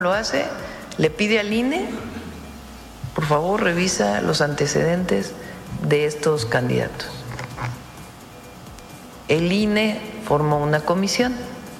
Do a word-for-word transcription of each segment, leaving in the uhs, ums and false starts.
Lo hace, le pide al I N E, por favor, revisa los antecedentes de estos candidatos. El I N E formó una comisión.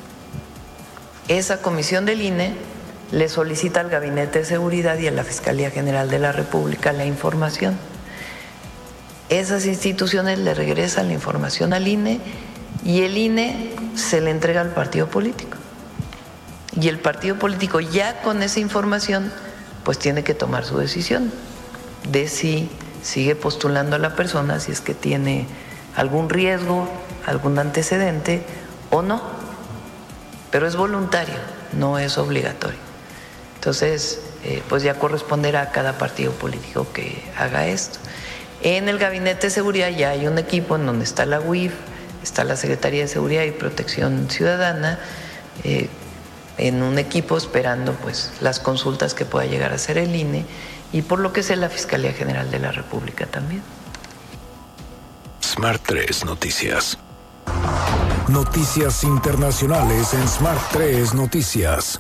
Esa comisión del I N E le solicita al Gabinete de Seguridad y a la Fiscalía General de la República la información. Esas instituciones le regresan la información al I N E y el I N E se le entrega al partido político. Y el partido político ya con esa información pues tiene que tomar su decisión de si sigue postulando a la persona, si es que tiene algún riesgo, algún antecedente o no. Pero es voluntario, no es obligatorio. Entonces, eh, pues ya corresponderá a cada partido político que haga esto. En el Gabinete de Seguridad ya hay un equipo en donde está la U I F, está la Secretaría de Seguridad y Protección Ciudadana, eh, en un equipo esperando pues las consultas que pueda llegar a hacer el I N E y por lo que sé la Fiscalía General de la República también. Smart tres Noticias. Noticias internacionales en Smart tres Noticias.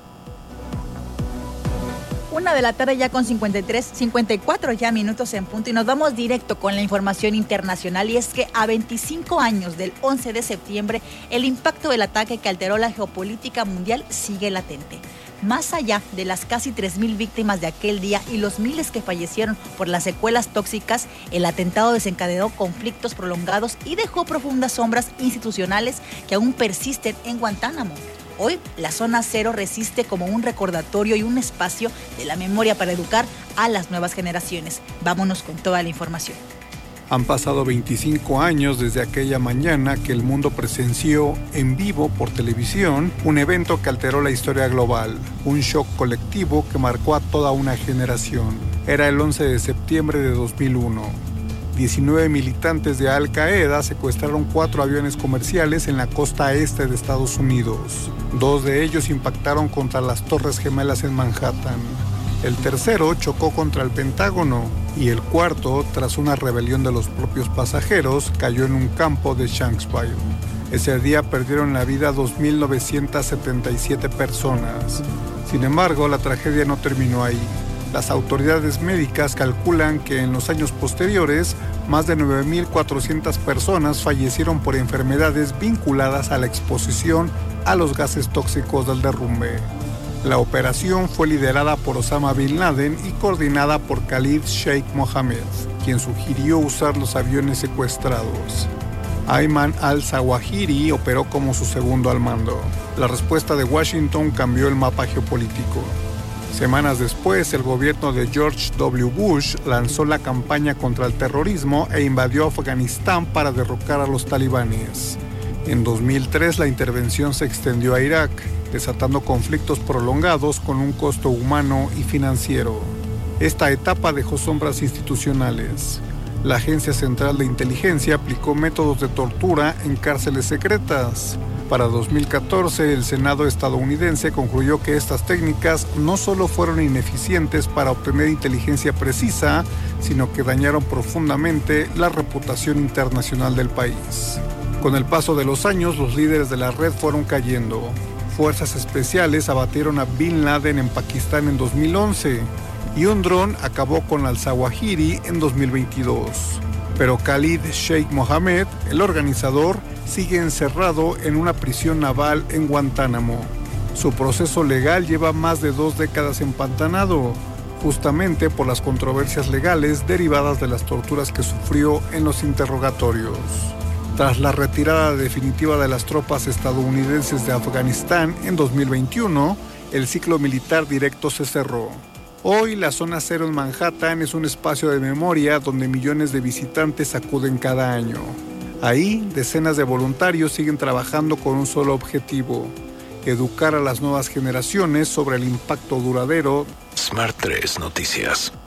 Una de la tarde ya con cincuenta y tres, cincuenta y cuatro ya minutos en punto y nos vamos directo con la información internacional y es que a veinticinco años del once de septiembre el impacto del ataque que alteró la geopolítica mundial sigue latente. Más allá de las casi tres mil víctimas de aquel día y los miles que fallecieron por las secuelas tóxicas, el atentado desencadenó conflictos prolongados y dejó profundas sombras institucionales que aún persisten en Guantánamo. Hoy, la Zona Cero resiste como un recordatorio y un espacio de la memoria para educar a las nuevas generaciones. Vámonos con toda la información. Han pasado veinticinco años desde aquella mañana que el mundo presenció en vivo por televisión un evento que alteró la historia global, un shock colectivo que marcó a toda una generación. Era el once de septiembre de dos mil uno. diecinueve militantes de Al Qaeda secuestraron cuatro aviones comerciales en la costa este de Estados Unidos. Dos de ellos impactaron contra las Torres Gemelas en Manhattan. El tercero chocó contra el Pentágono y el cuarto, tras una rebelión de los propios pasajeros, cayó en un campo de Shanksville. Ese día perdieron la vida dos mil novecientas setenta y siete personas. Sin embargo, la tragedia no terminó ahí. Las autoridades médicas calculan que en los años posteriores, más de nueve mil cuatrocientas personas fallecieron por enfermedades vinculadas a la exposición a los gases tóxicos del derrumbe. La operación fue liderada por Osama Bin Laden y coordinada por Khalid Sheikh Mohammed, quien sugirió usar los aviones secuestrados. Ayman al-Zawahiri operó como su segundo al mando. La respuesta de Washington cambió el mapa geopolítico. Semanas después, el gobierno de George W. Bush lanzó la campaña contra el terrorismo e invadió Afganistán para derrocar a los talibanes. En dos mil tres, la intervención se extendió a Irak, desatando conflictos prolongados con un costo humano y financiero. Esta etapa dejó sombras institucionales. La Agencia Central de Inteligencia aplicó métodos de tortura en cárceles secretas. Para dos mil catorce, el Senado estadounidense concluyó que estas técnicas no solo fueron ineficientes para obtener inteligencia precisa, sino que dañaron profundamente la reputación internacional del país. Con el paso de los años, los líderes de la red fueron cayendo. Fuerzas especiales abatieron a Bin Laden en Pakistán en dos mil once y un dron acabó con al-Zawahiri en dos mil veintidós. Pero Khalid Sheikh Mohammed, el organizador, sigue encerrado en una prisión naval en Guantánamo. Su proceso legal lleva más de dos décadas empantanado, justamente por las controversias legales derivadas de las torturas que sufrió en los interrogatorios. Tras la retirada definitiva de las tropas estadounidenses de Afganistán en dos mil veintiuno, el ciclo militar directo se cerró. Hoy, la Zona Cero en Manhattan es un espacio de memoria donde millones de visitantes acuden cada año. Ahí, decenas de voluntarios siguen trabajando con un solo objetivo: educar a las nuevas generaciones sobre el impacto duradero. Smart tres Noticias.